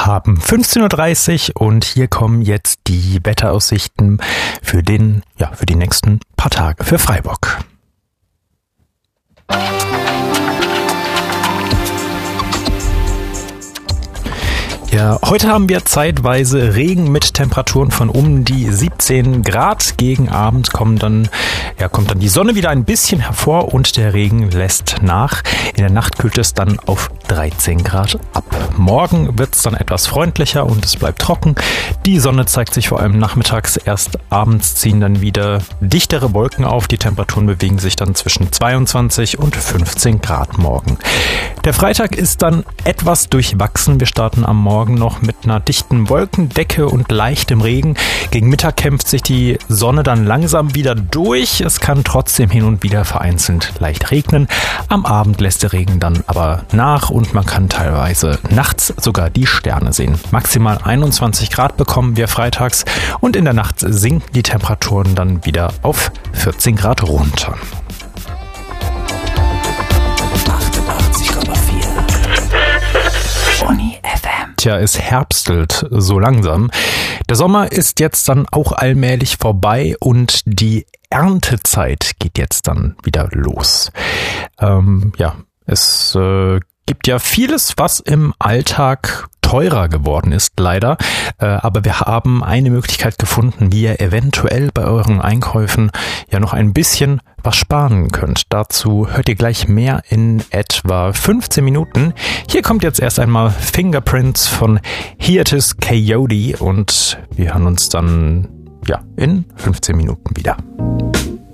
haben 15:30 Uhr und hier kommen jetzt die Wetteraussichten für die nächsten paar Tage für Freiburg. Ja, heute haben wir zeitweise Regen mit Temperaturen von um die 17 Grad. Gegen Abend kommt dann die Sonne wieder ein bisschen hervor und der Regen lässt nach. In der Nacht kühlt es dann auf 13 Grad ab. Morgen wird es dann etwas freundlicher und es bleibt trocken. Die Sonne zeigt sich vor allem nachmittags. Erst abends ziehen dann wieder dichtere Wolken auf. Die Temperaturen bewegen sich dann zwischen 22 und 15 Grad morgen. Der Freitag ist dann etwas durchwachsen. Wir starten am Morgen noch mit einer dichten Wolkendecke und leichtem Regen. Gegen Mittag kämpft sich die Sonne dann langsam wieder durch. Es kann trotzdem hin und wieder vereinzelt leicht regnen. Am Abend lässt der Regen dann aber nach und man kann teilweise nachts sogar die Sterne sehen. Maximal 21 Grad bekommen wir freitags und in der Nacht sinken die Temperaturen dann wieder auf 14 Grad runter. Tja, es herbstelt so langsam. Der Sommer ist jetzt dann auch allmählich vorbei und die Erntezeit geht jetzt dann wieder los. Es gibt ja vieles, was im Alltag teurer geworden ist, leider. Aber wir haben eine Möglichkeit gefunden, wie ihr eventuell bei euren Einkäufen ja noch ein bisschen was sparen könnt. Dazu hört ihr gleich mehr in etwa 15 Minuten. Hier kommt jetzt erst einmal Fingerprints von Hiatus Coyote und wir hören uns dann in 15 Minuten wieder.